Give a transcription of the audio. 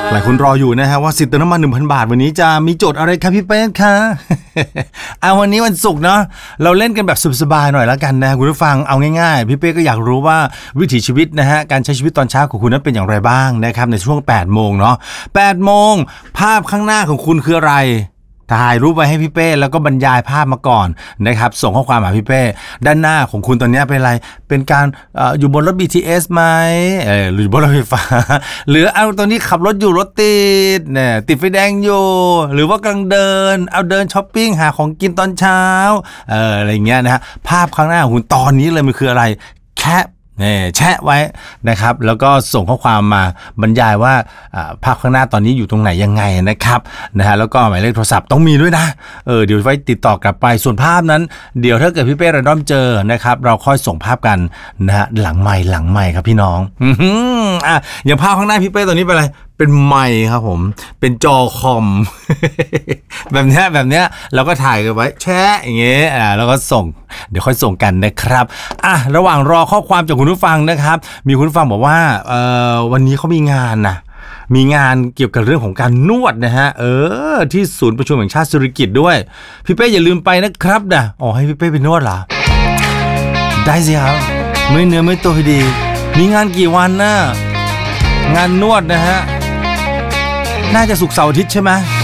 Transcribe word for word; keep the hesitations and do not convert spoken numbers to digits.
หลายคนรออยู่นะฮะว่าสิทธิ์เติมน้ำมัน หนึ่งพัน บาทวันนี้จะมีโจทย์อะไรครับพี่เป้คะ เอาวันนี้วันศุกร์เนาะเราเล่นกันแบบสบายๆหน่อยแล้วกันนะคุณผู้ฟังเอาง่ายๆพี่เป้ก็อยากรู้ว่าวิถีชีวิตนะฮะการใช้ชีวิตตอนเช้าของคุณนั้นเป็นอย่างไรบ้างนะครับในช่วงแปดโมงเนาะแปดโมงภาพข้างหน้าของคุณคืออะไรถ่ายรูปไว้ให้พี่เป้แล้วก็บรรยายภาพมาก่อนนะครับส่งข้อความหาพี่เป้ด้านหน้าของคุณตอนนี้เป็นอะไรเป็นการ อ, ออยู่บนรถ บี ที เอส ไหมเออหรือบนรถไฟฟ้า หรือเอาตอนนี้ขับรถอยู่รถติดเนี่ยติดไฟแดงอยู่หรือว่ากำลังเดินเอาเดินช้อปปิ้งหาของกินตอนเช้าเอออะไรเงี้ยนะฮะภาพข้างหน้าของคุณตอนนี้เลยมันคืออะไรแค่นี่แชะไว้นะครับแล้วก็ส่งข้อความมาบรรยายว่าภาพข้างหน้าตอนนี้อยู่ตรงไหนยังไงนะครับนะฮะแล้วก็หมายเลขโทรศัพท์ต้องมีด้วยนะเออเดี๋ยวไว้ติดต่อกลับไปส่วนภาพนั้นเดี๋ยวถ้าเกิดพี่เป้แรนดอมเจอนะครับเราค่อยส่งภาพกันนะฮะหลังไมค์หลังไมค์ครับพี่น้องอ่ะอย่างภาพข้างหน้าพี่เป้ตอนนี้เป็นอะไรเป็นไมค์ครับผมเป็นจอคอม แบบนี้แบบนี้เราก็ถ่ายกันไว้แชะอย่างเงี้ยอ่าแล้วก็ส่งเดี๋ยวค่อยส่งกันนะครับอ่ะระหว่างรอข้อความจากคุณผู้ฟังนะครับมีคุณผู้ฟังบอกว่าเอ่อวันนี้เขามีงานนะมีงานเกี่ยวกับเรื่องของการนวดนะฮะเออที่ศูนย์ประชุมแห่งชาติสิริกิติ์ด้วยพี่เป้อย่าลืมไปนะครับนะอ๋อให้พี่เป้ไปนวดเหรอได้สิครับไม่เนื้อไม่ตัวดีมีงานกี่วันน่ะงานนวดนะฮะน่าจะศุกร์เสาร์อาทิตย์ใช่ไหม